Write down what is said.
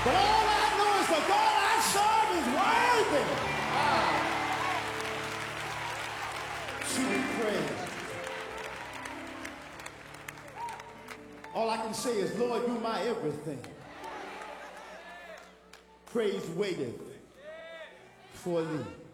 But all I know is the God I serve is worthy to be praised. All I can say is, Lord, you my everything. Praise waiteth for thee.